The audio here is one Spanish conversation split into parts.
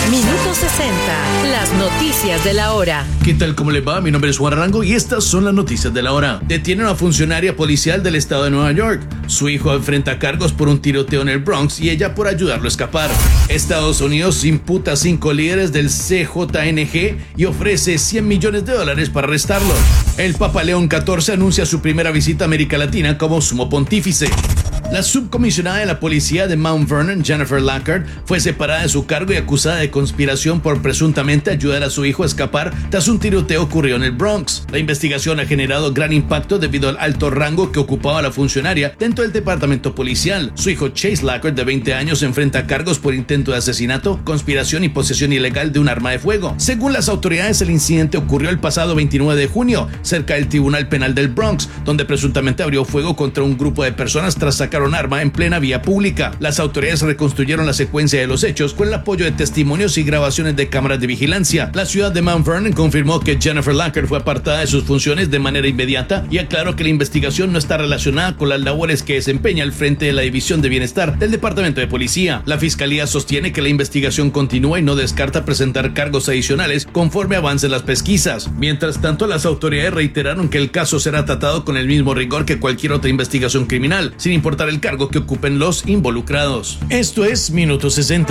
Minuto 60. Las noticias de la hora. ¿Qué tal? ¿Cómo les va? Mi nombre es Juan Arango y estas son las noticias de la hora. Detienen a una funcionaria policial del estado de Nueva York. Su hijo enfrenta cargos por un tiroteo en el Bronx y ella por ayudarlo a escapar. Estados Unidos imputa a 5 líderes del CJNG y ofrece $100 millones para arrestarlos. El Papa León XIV anuncia su primera visita a América Latina como sumo pontífice. La subcomisionada de la policía de Mount Vernon, Jennifer Lackard, fue separada de su cargo y acusada de conspiración por presuntamente ayudar a su hijo a escapar tras un tiroteo ocurrido en el Bronx. La investigación ha generado gran impacto debido al alto rango que ocupaba la funcionaria dentro del departamento policial. Su hijo Chase Lackard, de 20 años, enfrenta cargos por intento de asesinato, conspiración y posesión ilegal de un arma de fuego. Según las autoridades, el incidente ocurrió el pasado 29 de junio, cerca del Tribunal Penal del Bronx, donde presuntamente abrió fuego contra un grupo de personas tras sacar un arma en plena vía pública. Las autoridades reconstruyeron la secuencia de los hechos con el apoyo de testimonios y grabaciones de cámaras de vigilancia. La ciudad de Mount Vernon confirmó que Jennifer Lackard fue apartada de sus funciones de manera inmediata y aclaró que la investigación no está relacionada con las labores que desempeña al frente de la División de Bienestar del Departamento de Policía. La Fiscalía sostiene que la investigación continúa y no descarta presentar cargos adicionales conforme avancen las pesquisas. Mientras tanto, las autoridades reiteraron que el caso será tratado con el mismo rigor que cualquier otra investigación criminal, sin importar el cargo que ocupen los involucrados. Esto es Minuto 60.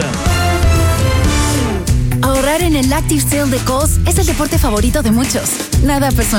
Ahorrar en el Active Sale de Kohl's es el deporte favorito de muchos. Nada personal.